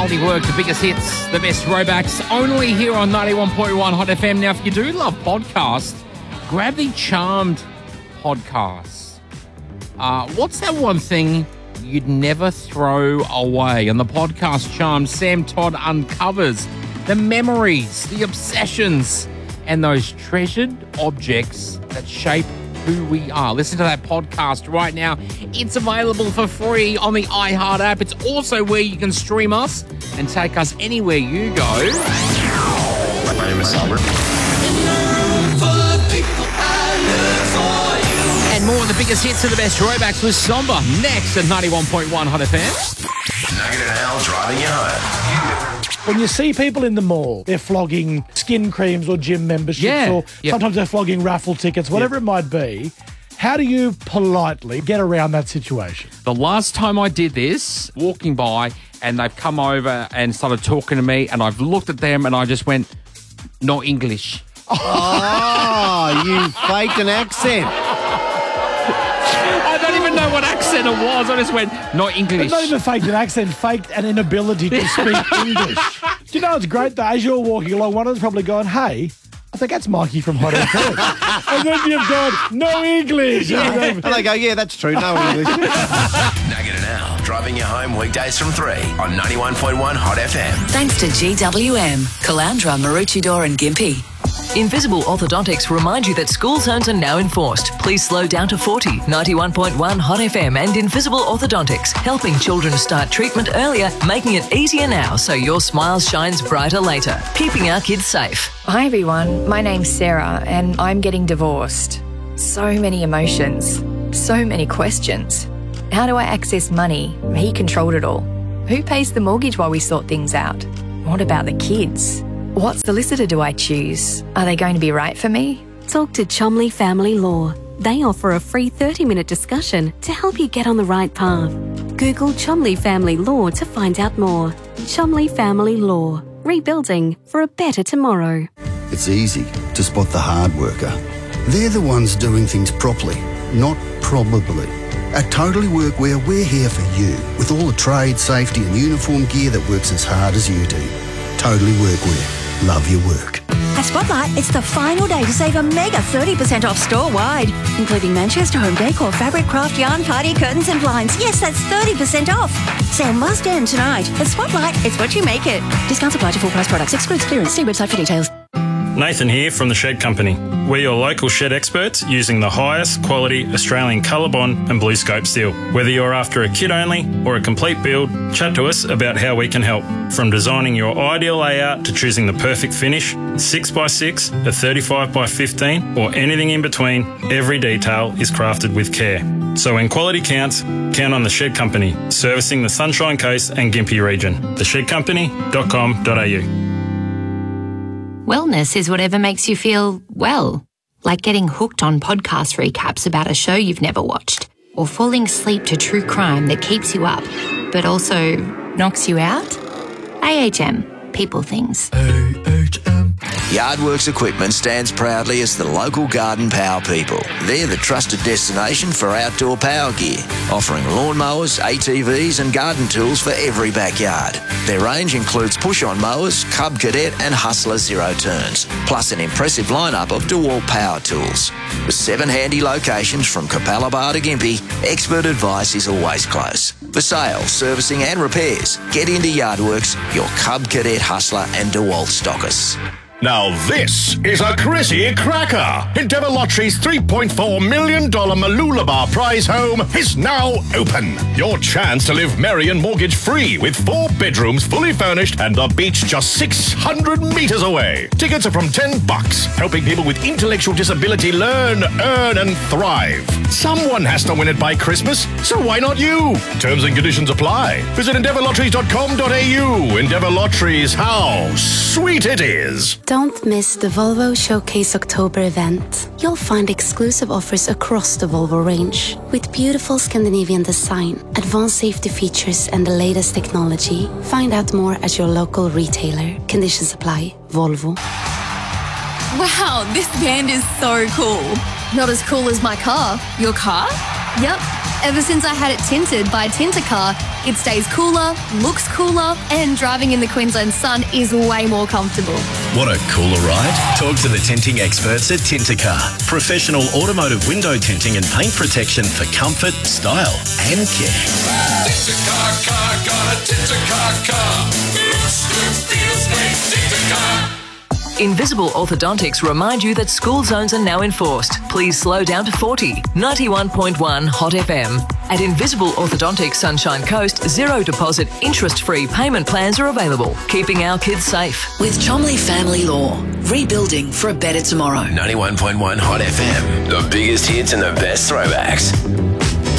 quality work, the biggest hits, the best throwbacks, only here on 91.1 Hot FM. Now, if you do love podcasts, grab the Charmed podcast. What's that one thing you'd never throw away? On the podcast Charmed, Sam Todd uncovers the memories, the obsessions, and those treasured objects that shape who we are. Listen to that podcast right now. It's available for free on the iHeart app. It's also where you can stream us and take us anywhere you go. My name is Albert. And more of the biggest hits of the best throwbacks with Somber next at 91.1 Hot FM. Nugget and Al driving you home. When you see people in the mall, they're flogging skin creams or gym memberships, or sometimes they're flogging raffle tickets, whatever it might be. How do you politely get around that situation? The last time I did this, walking by, and they've come over and started talking to me, and I've looked at them and I just went, no English. Oh, you faked an accent. I don't even know what accent it was. I just went, not English. But not even faked an accent, faked an inability to speak English. Do you know it's great, though? As you're walking along, one of them's probably going, hey, I think that's Mikey from Hot FM. And then you've gone, no English. And they go, yeah, that's true, no English. Nugget and Al driving you home weekdays from 3 on 91.1 Hot FM. Thanks to GWM, Caloundra, Maroochydore and Gympie. Invisible Orthodontics remind you that school zones are now enforced. Please slow down to 40. 91.1 Hot FM and Invisible Orthodontics, helping children start treatment earlier, making it easier now so your smile shines brighter later. Keeping our kids safe. Hi everyone, my name's Sarah and I'm getting divorced. So many emotions, so many questions. How do I access money? He controlled it all. Who pays the mortgage while we sort things out? What about the kids? What solicitor do I choose? Are they going to be right for me? Talk to Chomley Family Law. They offer a free 30-minute discussion to help you get on the right path. Google Chomley Family Law to find out more. Chomley Family Law. Rebuilding for a better tomorrow. It's easy to spot the hard worker. They're the ones doing things properly, not probably. At Totally Workwear, we're here for you with all the trade, safety and uniform gear that works as hard as you do. Totally Workwear. Love your work. At Spotlight, it's the final day to save a mega 30% off store-wide, including Manchester home decor, fabric, craft, yarn, party, curtains and blinds. Yes, that's 30% off. Sale must end tonight. At Spotlight, it's what you make it. Discounts apply to full price products. Excludes clearance. See website for details. Nathan here from The Shed Company. We're your local shed experts using the highest quality Australian Colorbond and BlueScope steel. Whether you're after a kit only or a complete build, chat to us about how we can help. From designing your ideal layout to choosing the perfect finish, 6x6, a 35x15 or anything in between, every detail is crafted with care. So when quality counts, count on The Shed Company, servicing the Sunshine Coast and Gympie region. theshedcompany.com.au. Wellness is whatever makes you feel well, like getting hooked on podcast recaps about a show you've never watched, or falling asleep to true crime that keeps you up, but also knocks you out. AHM, people things. Yardworks Equipment stands proudly as the local garden power people. They're the trusted destination for outdoor power gear, offering lawnmowers, ATVs and garden tools for every backyard. Their range includes push-on mowers, Cub Cadet and Hustler Zero Turns, plus an impressive lineup of DeWalt power tools. With 7 handy locations from Capalaba to Gympie, expert advice is always close. For sales, servicing and repairs, get into Yardworks, your Cub Cadet, Hustler and DeWalt stockers. Now this is a Chrissy Cracker. Endeavour Lottery's $3.4 million Mooloolaba prize home is now open. Your chance to live merry and mortgage-free with 4 bedrooms fully furnished and the beach just 600 metres away. Tickets are from $10, helping people with intellectual disability learn, earn and thrive. Someone has to win it by Christmas, so why not you? Terms and conditions apply. Visit endeavourlotteries.com.au. Endeavour Lotteries, how sweet it is. Don't miss the Volvo Showcase October event. You'll find exclusive offers across the Volvo range with beautiful Scandinavian design, advanced safety features and the latest technology. Find out more at your local retailer. Conditions apply. Volvo. Wow, this van is so cool. Not as cool as my car. Your car? Yep. Ever since I had it tinted by Tintercar, it stays cooler, looks cooler, and driving in the Queensland sun is way more comfortable. Want a cooler ride? Talk to the tinting experts at Tintercar. Professional automotive window tinting and paint protection for comfort, style and care. Tintercar car, got a Tintercar car. Looks good, feels great, Tintercar. Invisible Orthodontics remind you that school zones are now enforced. Please slow down to 40. 91.1 Hot FM. At Invisible Orthodontics Sunshine Coast, zero deposit, interest-free payment plans are available, keeping our kids safe. With Chomley Family Law, rebuilding for a better tomorrow. 91.1 Hot FM. The biggest hits and the best throwbacks.